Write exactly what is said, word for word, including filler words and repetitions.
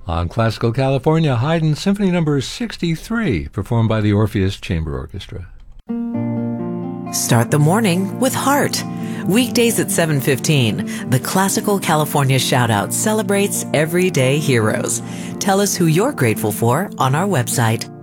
On Classical California, Haydn Symphony Number sixty-three, performed by the Orpheus Chamber Orchestra. Start the morning with heart. Weekdays at seven fifteen, the Classical California Shoutout celebrates everyday heroes. Tell us who you're grateful for on our website.